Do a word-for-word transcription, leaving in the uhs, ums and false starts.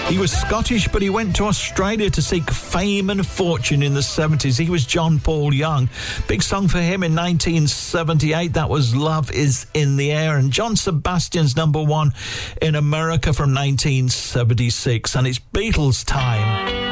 He was Scottish, but he went to Australia to seek fame and fortune in the seventies. He was John Paul Young. Big song for him in nineteen seventy-eight. That was Love Is in the Air. And John Sebastian's number one in America from nineteen seventy-six. And it's Beatles time.